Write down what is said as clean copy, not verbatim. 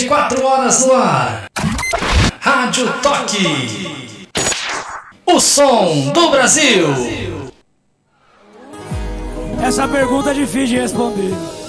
24 horas no ar. Rádio Toque. O som do Brasil. Essa pergunta é difícil de responder.